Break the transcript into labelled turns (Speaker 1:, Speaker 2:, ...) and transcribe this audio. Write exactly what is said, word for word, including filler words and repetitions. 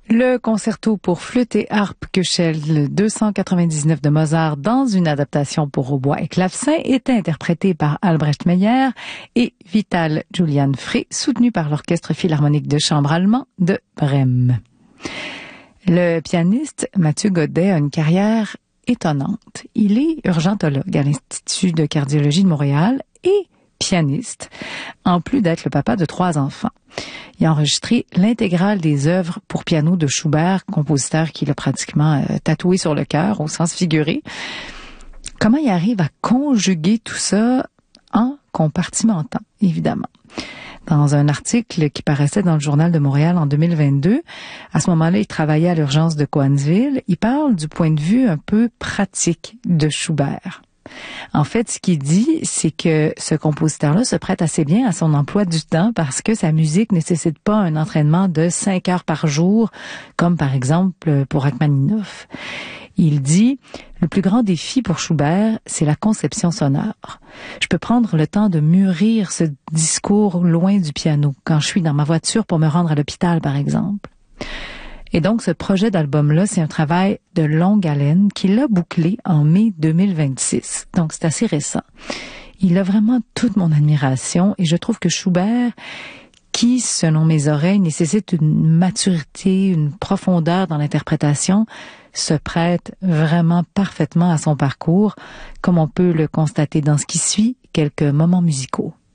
Speaker 1: Le concerto pour flûte et harpe Köchel deux cent quatre-vingt-dix-neuf de Mozart dans une adaptation pour hautbois et clavecin est interprété par Albrecht Meyer et Vital Julian Frey, soutenu par l'Orchestre philharmonique de chambre allemand de Brême. Le pianiste Mathieu Godet a une carrière étonnante. Il est urgentologue à l'Institut de cardiologie de Montréal et pianiste, en plus d'être le papa de trois enfants. Il a enregistré l'intégrale des œuvres pour piano de Schubert, compositeur qui l'a pratiquement euh, tatoué sur le cœur, au sens figuré. Comment il arrive à conjuguer tout ça en compartimentant, évidemment? Dans un article qui paraissait dans le Journal de Montréal en deux mille vingt-deux, à ce moment-là, il travaillait à l'urgence de Cowansville. Il parle du point de vue un peu pratique de Schubert. En fait, ce qu'il dit, c'est que ce compositeur-là se prête assez bien à son emploi du temps parce que sa musique nécessite pas un entraînement de cinq heures par jour, comme par exemple pour Rachmaninoff. Il dit, le plus grand défi pour Schubert, c'est la conception sonore. Je peux prendre le temps de mûrir ce discours loin du piano, quand je suis dans ma voiture pour me rendre à l'hôpital, par exemple. Et donc, ce projet d'album-là, c'est un travail de longue haleine qu'il a bouclé en mai deux mille vingt-six. Donc, c'est assez récent. Il a vraiment toute mon admiration et je trouve que Schubert, qui, selon mes oreilles, nécessite une maturité, une profondeur dans l'interprétation, se prête vraiment parfaitement à son parcours, comme on peut le constater dans ce qui suit, quelques moments musicaux.